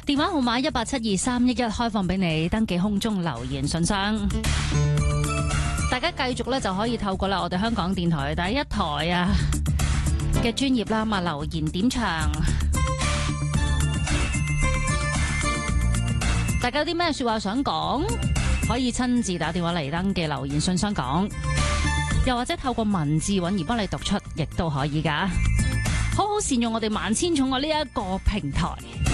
電話號碼1872311開放俾你登記空中留言信箱。大家繼續咧就可以透過我哋香港電台第一台啊嘅專頁啦，咁留言點唱。大家有啲咩說話想講，可以親自打電話嚟登記留言信箱講，又或者透過文字揾而幫你讀出，亦都可以噶。好好善用我哋萬千寵愛呢一個平台。